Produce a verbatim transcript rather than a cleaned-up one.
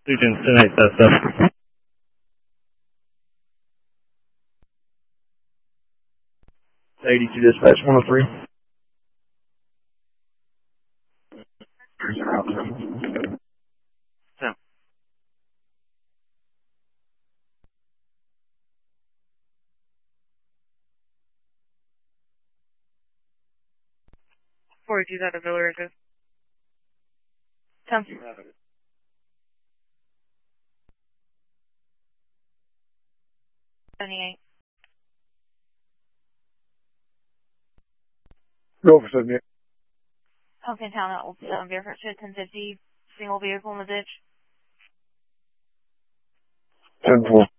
Agents tonight, that's stuff. eighty-two dispatch, one oh three. Yeah. forty-two out of Villa Rica. Tom. seventy-eight. Go for seventy-eight. Pumpkin Town at Old um, Bearfoot Street, ten fifty. Single vehicle in the ditch. ten four.